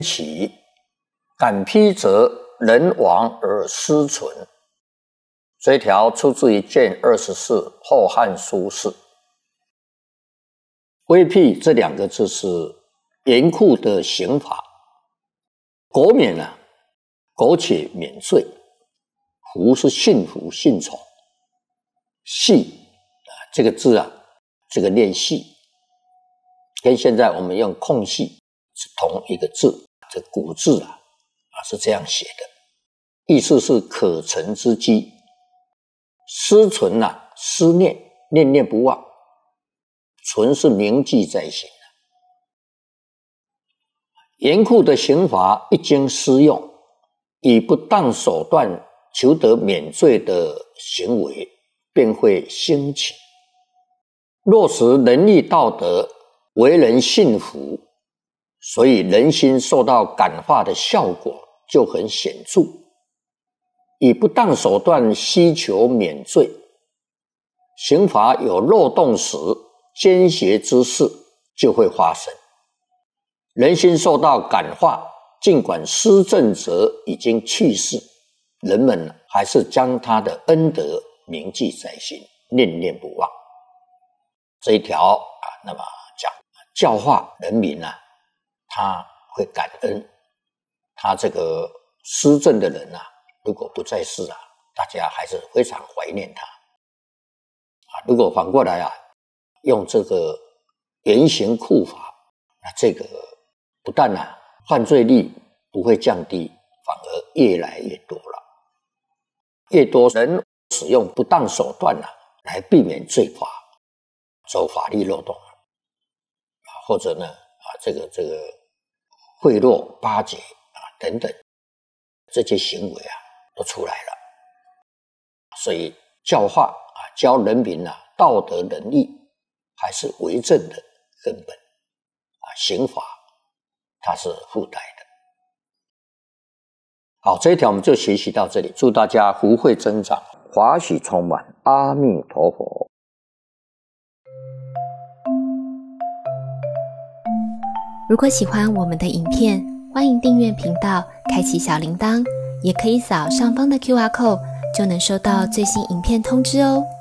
起，敢披则人亡而尸存。这一条出自于卷24《后汉书释》。规避这两个字是严酷的刑罚，国免啊，苟且免罪。福是幸福幸从，系这个字啊，这个念系，跟现在我们用空隙是同一个字，这古字啊是这样写的，意思是可乘之机。思存啊，思念，念念不忘，存是铭记在心。严酷的刑罚一经施用，以不当手段求得免罪的行为便会兴起，落实仁义道德，为人信服，所以人心受到感化的效果就很显著。以不当手段希求免罪，刑罚有漏洞时，奸邪之事就会发生。人心受到感化，尽管施政者已经去世，人们还是将他的恩德铭记在心，念念不忘。这一条那么讲教化人民他会感恩，他这个施政的人如果不在世大家还是非常怀念他如果反过来用这个严刑酷法，那这个不但犯罪率不会降低，反而越来越多了。越多人使用不当手段来避免罪罚，走法律漏洞或者呢这个贿赂巴结等等，这些行为都出来了。所以教化教人民道德仁义还是为政的根本刑罚它是附带的。好，这一条我们就学习到这里，祝大家福慧增长，华喜充满，阿弥陀佛。 如果喜欢我们的影片，欢迎订阅频道，开启小铃铛，也可以扫上方的 QR code， 就能收到最新影片通知哦。